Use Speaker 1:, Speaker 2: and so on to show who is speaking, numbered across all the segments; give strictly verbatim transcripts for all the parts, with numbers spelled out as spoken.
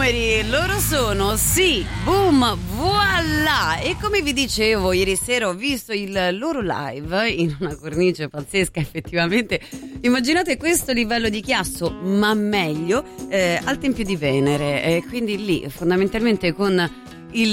Speaker 1: numeri, loro sono Sì, Boom, Voilà. E come vi dicevo, ieri sera ho visto il loro live in una cornice pazzesca, effettivamente. Immaginate questo livello di chiasso, ma meglio, eh, al Tempio di Venere, e quindi lì fondamentalmente con il,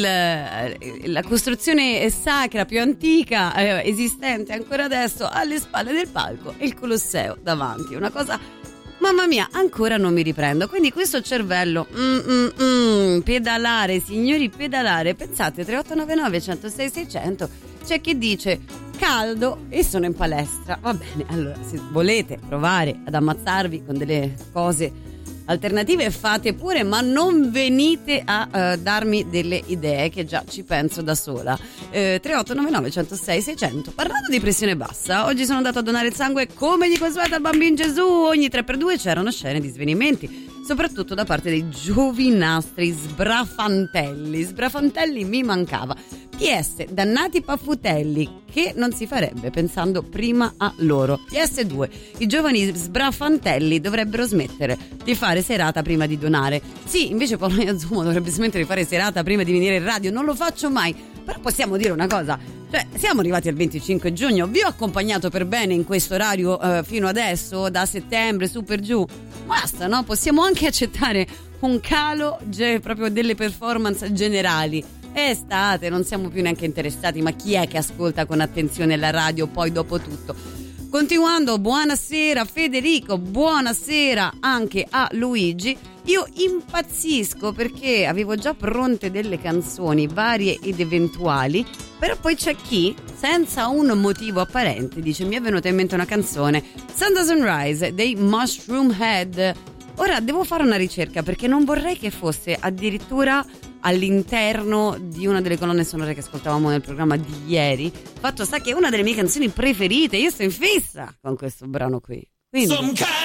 Speaker 1: la costruzione sacra più antica eh, esistente ancora adesso alle spalle del palco e il Colosseo davanti, una cosa, mamma mia, ancora non mi riprendo. Quindi questo cervello mm, mm, mm, pedalare, signori, pedalare. Pensate, tre otto nove nove, uno zero sei, sei zero zero. C'è chi dice caldo e sono in palestra. Va bene, allora se volete provare ad ammazzarvi con delle cose alternative fate pure, ma non venite a uh, darmi delle idee, che già ci penso da sola. eh, tre otto nove nove, uno zero sei, sei zero zero. Parlando di pressione bassa, oggi sono andato a donare il sangue come di consueto al Bambin Gesù. Ogni tre per due c'erano scene di svenimenti, soprattutto da parte dei giovinastri sbrafantelli. Sbrafantelli mi mancava. P S, dannati paffutelli, che non si farebbe pensando prima a loro. P S due, i giovani sbrafantelli dovrebbero smettere di fare serata prima di donare. Sì, invece Paolo Iazumo dovrebbe smettere di fare serata prima di venire in radio. Non lo faccio mai, però possiamo dire una cosa, cioè siamo arrivati al venticinque giugno, vi ho accompagnato per bene in questo orario eh, fino adesso, da settembre su per giù. Basta, no? Possiamo anche accettare un calo ge- proprio delle performance generali. È estate, non siamo più neanche interessati, ma chi è che ascolta con attenzione la radio poi dopo tutto? Continuando, buonasera Federico, buonasera anche a Luigi. Io impazzisco perché avevo già pronte delle canzoni varie ed eventuali, però poi c'è chi, senza un motivo apparente, dice: mi è venuta in mente una canzone, Sunday Sunrise dei Mushroom Head. Ora devo fare una ricerca perché non vorrei che fosse addirittura all'interno di una delle colonne sonore che ascoltavamo nel programma di ieri. Fatto sta che è una delle mie canzoni preferite, io sto in fissa con questo brano qui. Quindi